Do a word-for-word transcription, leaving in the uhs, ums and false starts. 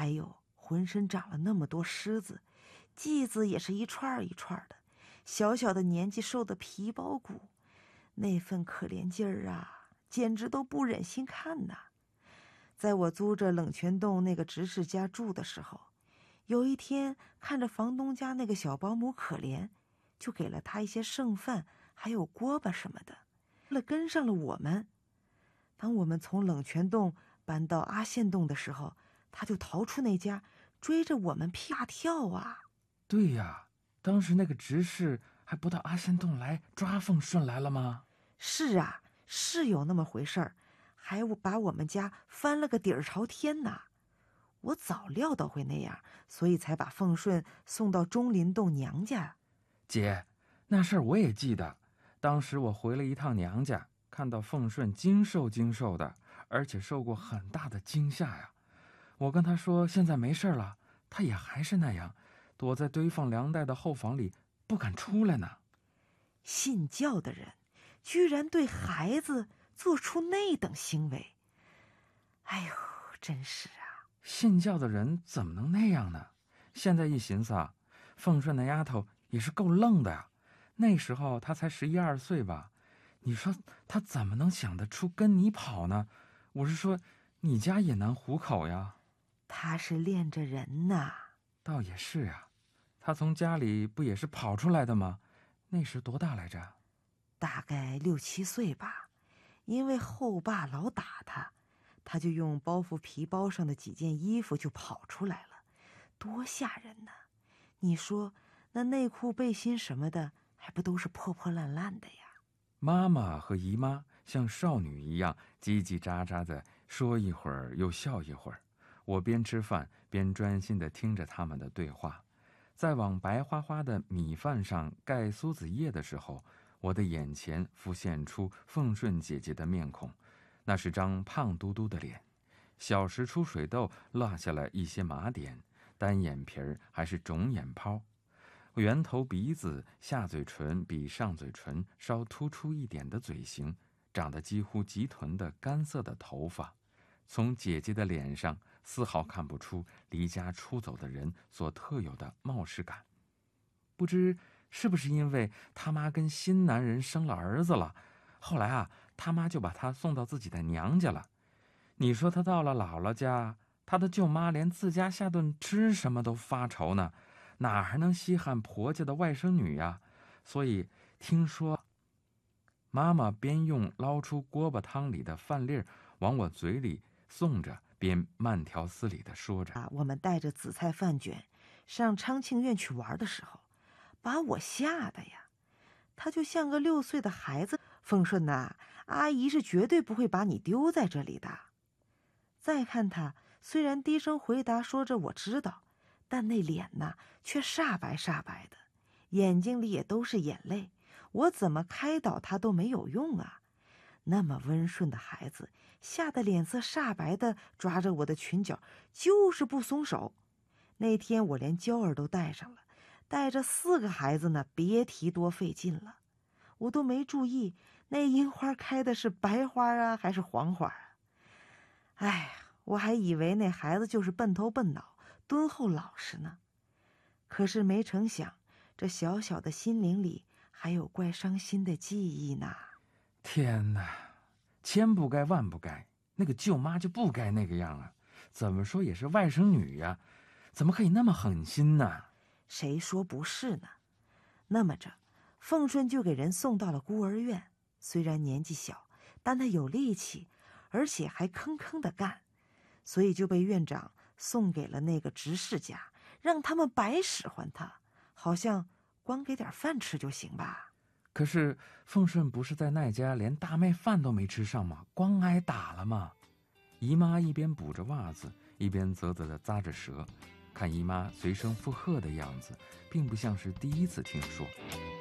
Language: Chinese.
还有浑身长了那么多虱子，剂子也是一串一串的，小小的年纪瘦得皮包骨，那份可怜劲儿啊，简直都不忍心看呐。在我租着冷泉洞那个执事家住的时候，有一天看着房东家那个小保姆可怜，就给了他一些剩饭还有锅巴什么的，了跟上了我们。当我们从冷泉洞搬到阿县洞的时候，他就逃出那家，追着我们啪跳啊。 对呀，当时那个执事还不到阿仙洞来抓凤顺来了吗？ 是啊，是有那么回事儿，还把我们家翻了个底儿朝天呐。我早料到会那样，所以才把凤顺送到钟林洞娘家。 姐，那事儿我也记得，当时我回了一趟娘家，看到凤顺精瘦精瘦的，而且受过很大的惊吓呀。我跟他说现在没事了，他也还是那样，躲在堆放粮袋的后房里不敢出来呢。 信教的人居然对孩子做出那等行为，哎呦，真是啊！ 信教的人怎么能那样呢？现在一寻思啊，凤顺那丫头也是够愣的呀。那时候她才十一二岁吧，你说她怎么能想得出跟你跑呢？我是说，你家也难糊口呀。 他是恋着人呐。 倒也是呀，她从家里不也是跑出来的吗？那时多大来着？ 大概六七岁吧。因为后爸老打他，他就用包袱皮包上的几件衣服就跑出来了，多吓人呢！你说那内裤背心什么的还不都是破破烂烂的呀？ 妈妈和姨妈像少女一样叽叽喳喳的说一会儿又笑一会儿，我边吃饭边专心地听着他们的对话。在往白花花的米饭上盖苏子叶的时候，我的眼前浮现出凤顺姐姐的面孔，那是张胖嘟嘟的脸，小时出水痘落下了一些麻点，单眼皮儿还是肿眼泡，圆头鼻子，下嘴唇比上嘴唇稍突出一点的嘴型，长得几乎及臀的干涩的头发，从姐姐的脸上丝毫看不出离家出走的人所特有的冒失感。不知是不是因为他妈跟新男人生了儿子了，后来啊，他妈就把他送到自己的娘家了。你说他到了姥姥家，他的舅妈连自家下顿吃什么都发愁呢，哪还能稀罕婆家的外甥女呀？所以听说妈妈边用捞出锅巴汤里的饭粒儿往我嘴里送着，边慢条斯理地说着： 啊，我们带着紫菜饭卷上昌庆院去玩的时候，把我吓得呀！他就像个六岁的孩子。凤顺呐，阿姨是绝对不会把你丢在这里的。再看他，虽然低声回答说着我知道，但那脸呐却煞白煞白的，眼睛里也都是眼泪，我怎么开导他都没有用啊！那么温顺的孩子，吓得脸色煞白的抓着我的裙角，就是不松手。那天我连娇儿都带上了，带着四个孩子呢，别提多费劲了。我都没注意那樱花开的是白花啊还是黄花啊。哎，我还以为那孩子就是笨头笨脑敦厚老实呢，可是没成想这小小的心灵里还有怪伤心的记忆呢。 天哪，千不该万不该，那个舅妈就不该那个样啊！怎么说也是外甥女呀，怎么可以那么狠心呢？ 谁说不是呢？那么着，凤顺就给人送到了孤儿院，虽然年纪小，但他有力气，而且还吭吭的干，所以就被院长送给了那个执事家，让他们白使唤他，好像光给点饭吃就行吧。 可是凤顺不是在那家连大麦饭都没吃上吗？光挨打了吗？姨妈一边补着袜子，一边啧啧地咂着舌，看姨妈随声附和的样子，并不像是第一次听说。